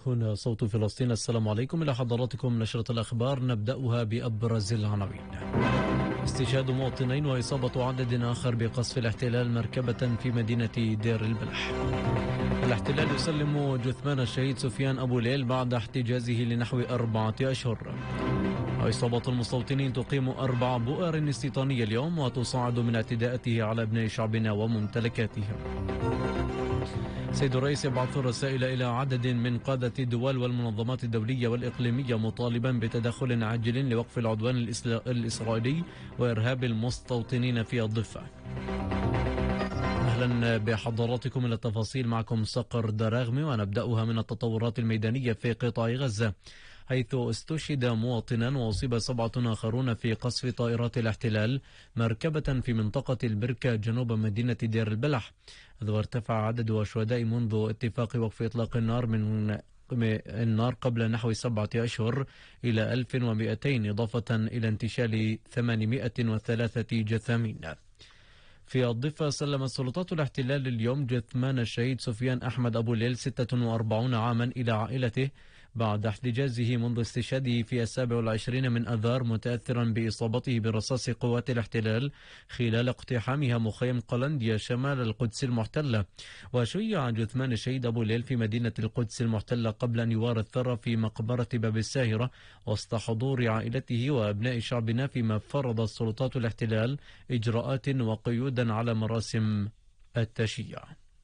هنا صوت فلسطين. السلام عليكم، إلى حضراتكم نشرة الأخبار نبدأها بأبرز العناوين. استشهاد مواطنين وإصابة عدد آخر بقصف الاحتلال مركبة في مدينة دير البلح. الاحتلال يسلم جثمان الشهيد سفيان أبو ليل بعد احتجازه لنحو 4 أشهر. إصابة المستوطنين تقيم 4 بؤر استيطانية اليوم وتصاعد من اعتداءاته على أبناء شعبنا وممتلكاتهم. سيد الرئيس يبعث رسائل إلى عدد من قادة الدول والمنظمات الدولية والإقليمية مطالبا بتدخل عاجل لوقف العدوان الإسرائيلي وإرهاب المستوطنين في الضفة. أهلا بحضراتكم إلى التفاصيل، معكم صقر دراغمي، ونبدأها من التطورات الميدانية في قطاع غزة، حيث استشهد مواطنا وأصيب 7 آخرون في قصف طائرات الاحتلال مركبة في منطقة البركة جنوب مدينة دير البلح. وارتفع عدد الشهداء منذ اتفاق وقف إطلاق النار قبل نحو 7 أشهر إلى 1200، إضافة إلى انتشال 803 جثامين. في الضفة سلم السلطات الاحتلال اليوم جثمان الشهيد سفيان أحمد أبو ليل 46 عاما إلى عائلته بعد احتجازه منذ استشهاده في 27 من أذار، متأثرا بإصابته برصاص قوات الاحتلال خلال اقتحامها مخيم قلنديا شمال القدس المحتلة. وشيع جثمان الشهيد أبو ليل في مدينة القدس المحتلة قبل أن يوارى الثرى في مقبرة باب الساهرة وسط حضور عائلته وأبناء شعبنا، فيما فرض السلطات الاحتلال إجراءات وقيودا على مراسم التشييع.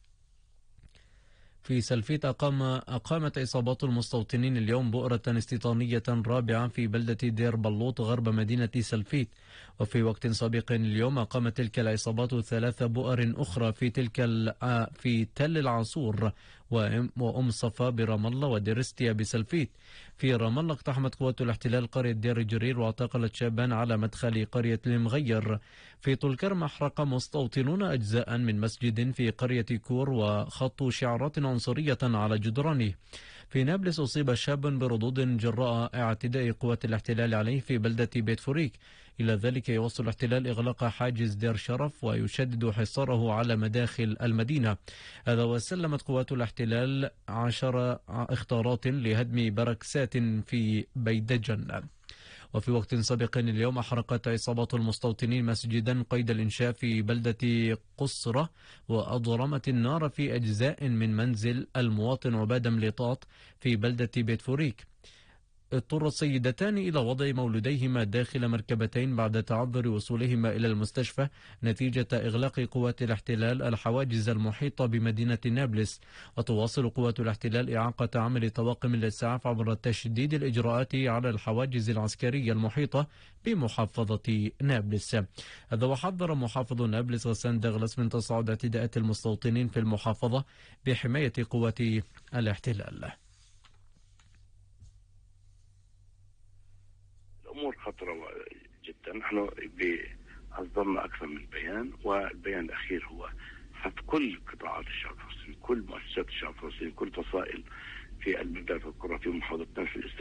في سلفيت أقامت إصابات المستوطنين اليوم بؤرة استيطانية رابعة في بلدة دير بلوط غرب مدينة سلفيت. وفي وقت سابق اليوم أقامت تلك الإصابات 3 بؤر أخرى في تل العصور وأم صفا برام الله وديرستيا بسلفيت. في رام الله اقتحمت قوات الاحتلال قرية دير جرير واعتقلت شابا على مدخل قرية المغير. في طول كرم أحرق مستوطنون أجزاء من مسجد في قرية كور وخطوا شعارات عنصرية على جدرانه. في نابلس أصيب شاب بردود جراء اعتداء قوات الاحتلال عليه في بلدة بيت فوريك. إلى ذلك يواصل الاحتلال إغلاق حاجز دير شرف ويشدد حصاره على مداخل المدينة. هذا وسلمت قوات الاحتلال 10 اختارات لهدم بركسات في بيدجن. وفي وقت سابق اليوم أحرقت إصابات المستوطنين مسجدا قيد الإنشاء في بلدة قصرة، وأضرمت النار في أجزاء من منزل المواطن عبادة مليطات في بلدة بيت فوريك. اضطر السيدتان إلى وضع مولوديهما داخل مركبتين بعد تعذر وصولهما إلى المستشفى نتيجة إغلاق قوات الاحتلال الحواجز المحيطة بمدينة نابلس. وتواصل قوات الاحتلال إعاقة عمل طواقم الإسعاف عبر تشديد الإجراءات على الحواجز العسكرية المحيطة بمحافظة نابلس. هذا وحذر محافظ نابلس غسان دغلس من تصاعد اعتداءات المستوطنين في المحافظة بحماية قوات الاحتلال. الأمور خطرة جدا. نحن أصدرنا أكثر من بيان، والبيان الأخير هو حث كل قطاعات الشعب الفلسطيني، كل مؤسسات الشعب الفلسطيني، كل فصائل في البلدات والقرى في محافظة نابلس